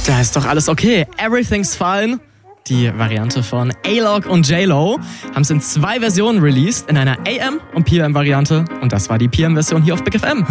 Da ist doch alles okay. Everything's Fine. Die Variante von A-Log und J-Lo haben es in 2 Versionen released, in einer AM- und PM-Variante. Und das war die PM-Version hier auf Big FM.